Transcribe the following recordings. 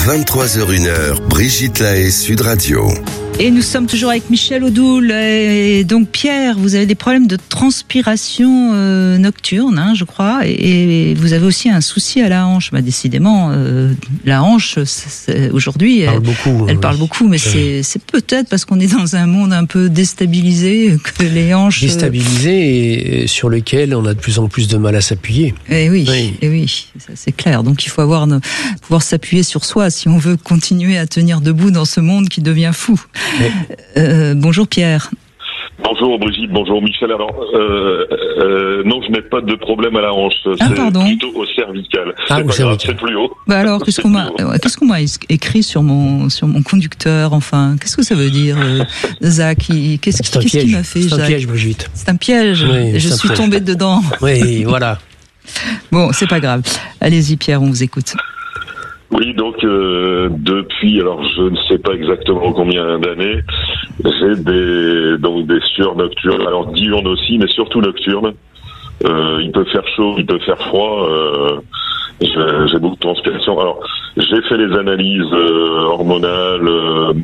23h01, Brigitte Lahaie, Sud Radio. Et nous sommes toujours avec Michel Odoul. Et donc Pierre, vous avez des problèmes de transpiration nocturne, hein, je crois, et vous avez aussi un souci à la hanche. Décidément, la hanche, aujourd'hui, elle parle beaucoup, mais c'est peut-être parce qu'on est dans un monde un peu déstabilisé que les hanches... Déstabilisé et sur lequel on a de plus en plus de mal à s'appuyer. Et oui, ça, c'est clair. Donc il faut pouvoir s'appuyer sur soi si on veut continuer à tenir debout dans ce monde qui devient fou. Bonjour Pierre. Bonjour Brigitte, bonjour Michel. Alors, non, je n'ai pas de problème à la hanche. C'est plutôt au cervical. C'est pas grave, c'est plus haut. Alors, qu'est-ce qu'on m'a écrit sur mon conducteur, enfin, qu'est-ce que ça veut dire, Zach? Qu'est-ce qu'il m'a fait, Jacques? C'est un piège, Brigitte. C'est un piège. Oui, je suis tombée dedans. Oui, voilà. Bon, c'est pas grave. Allez-y Pierre, on vous écoute. Oui, donc depuis, alors je ne sais pas exactement combien d'années, j'ai des sueurs nocturnes, alors diurnes aussi, mais surtout nocturnes. Il peut faire chaud, il peut faire froid. J'ai beaucoup de transpiration. Alors j'ai fait les analyses hormonales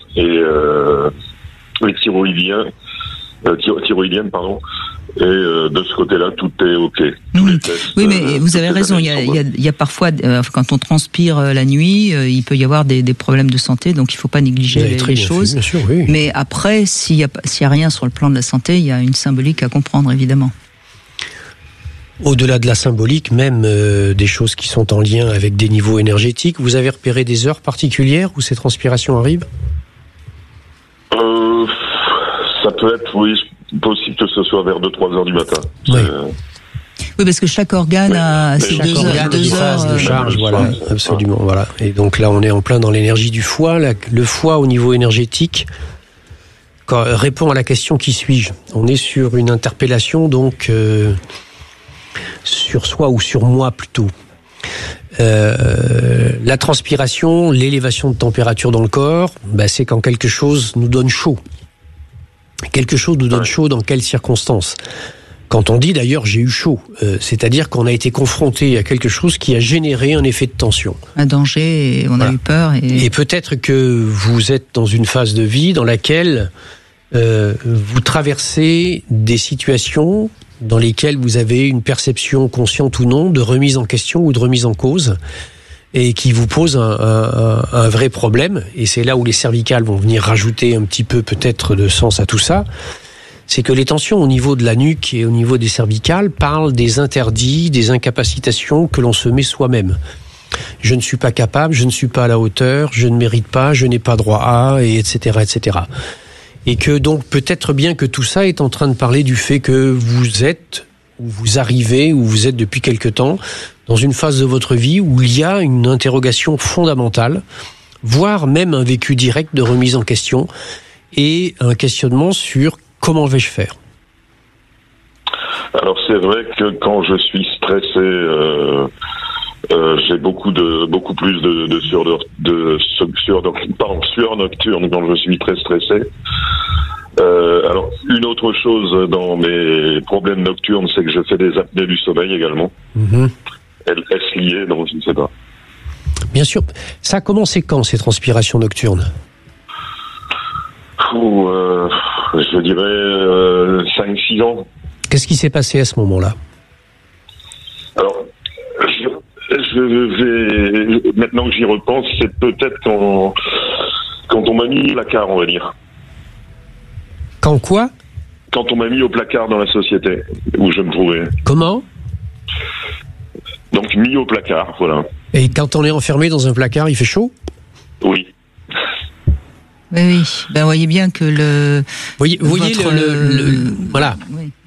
et thyroïdiennes, pardon. Et de ce côté-là, tout est OK. Oui, mais vous avez raison. Il y a parfois, quand on transpire la nuit, il peut y avoir des problèmes de santé, donc il ne faut pas négliger les choses. Bien sûr, oui. Mais après, s'il y a rien sur le plan de la santé, il y a une symbolique à comprendre, évidemment. Au-delà de la symbolique, même des choses qui sont en lien avec des niveaux énergétiques, vous avez repéré des heures particulières où ces transpirations arrivent ? Ça peut être, oui, possible que ce soit vers 2-3 heures du matin. Oui. Oui, parce que chaque organe a ses deux phases de charge, voilà, absolument, voilà. Et donc là, on est en plein dans l'énergie du foie. Le foie, au niveau énergétique, répond à la question qui suis-je. On est sur une interpellation, donc sur soi ou sur moi plutôt. La transpiration, l'élévation de température dans le corps, c'est quand quelque chose nous donne chaud. Quelque chose nous donne chaud dans quelles circonstances ? Quand on dit d'ailleurs j'ai eu chaud, c'est-à-dire qu'on a été confronté à quelque chose qui a généré un effet de tension. Un danger, et on a eu peur. Et peut-être que vous êtes dans une phase de vie dans laquelle vous traversez des situations dans lesquelles vous avez une perception consciente ou non de remise en question ou de remise en cause, et qui vous pose un vrai problème. Et c'est là où les cervicales vont venir rajouter un petit peu peut-être de sens à tout ça. C'est que les tensions au niveau de la nuque et au niveau des cervicales parlent des interdits, des incapacitations que l'on se met soi-même. Je ne suis pas capable, je ne suis pas à la hauteur, je ne mérite pas, je n'ai pas droit à, et etc., etc. Et que donc peut-être bien que tout ça est en train de parler du fait que vous êtes, ou vous arrivez, ou vous êtes depuis quelque temps, dans une phase de votre vie où il y a une interrogation fondamentale, voire même un vécu direct de remise en question, et un questionnement sur comment vais-je faire. Alors c'est vrai que quand je suis stressé, j'ai beaucoup plus de sueur nocturne quand je suis très stressé. Alors une autre chose dans mes problèmes nocturnes, c'est que je fais des apnées du sommeil également. Est-ce lié? Non, je ne sais pas. Bien sûr. Ça a commencé quand, ces transpirations nocturnes? Je dirais 5-6 ans. Qu'est-ce qui s'est passé à ce moment-là? Alors, maintenant que j'y repense, c'est peut-être quand on m'a mis au placard, on va dire. Quand quoi? Quand on m'a mis au placard dans la société où je me trouvais. Comment? Donc mis au placard, voilà. Et quand on est enfermé dans un placard, il fait chaud? Oui. Oui. Voyez bien que voyez voilà. Oui.